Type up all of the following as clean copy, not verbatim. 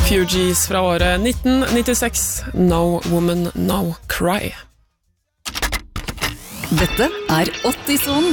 Fugees fra året 1996, No Woman, No Cry. Dette 80-sonen.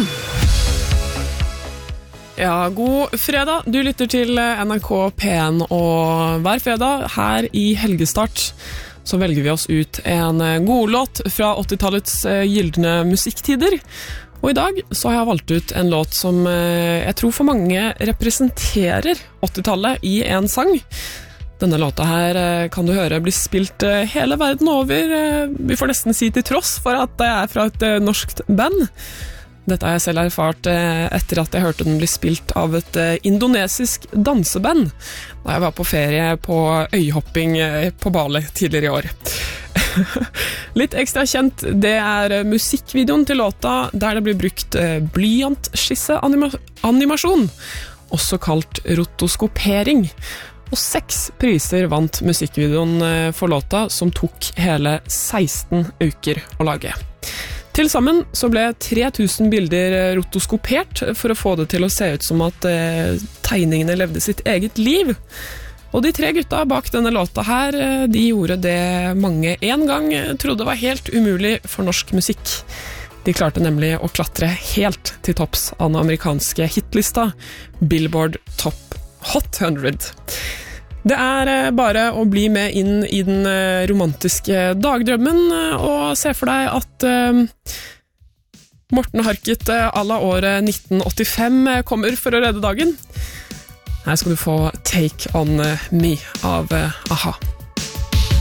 Ja, god fredag. Du lytter til NRK P1, og hver fredag her i helgestart så velger vi oss ut en godlåt fra 80-tallets gyldne musikktider. Og i dag så har jeg valgt ut en låt som jeg tror for mange representerer 80-tallet i en sang. Denne låta her kan du høre bli spilt hele verden over. Vi får nesten si til tross for at det er fra et norskt band. Dette har jeg selv erfart etter at jeg hørte den bli spilt av et indonesisk danseband da jeg var på ferie på øyhopping på Bali tidligere i år. Litt ekstra kjent, det er musikkvideoen til låta der det blir brukt blyantskisse-animasjon, også kalt rotoskopering. Og 6 priser vant musikkvideoen for låta, som tok hele 16 uker å lage. Til sammen så ble 3000 bilder rotoskopert for å få det til å se ut som at tegningene levde sitt eget liv. Og de 3 gutta bak denne låta her, de gjorde det mange en gang trodde var helt umulig for norsk musikk. De klarte nemlig å klatre helt til topps av den amerikanske hitlista Billboard Top Hot 100. Det er bare å bli med inn i den romantiske dagdrømmen og se for deg at Morten Harket à la året 1985 kommer for å redde dagen. Her skal du få Take On Me av A-ha.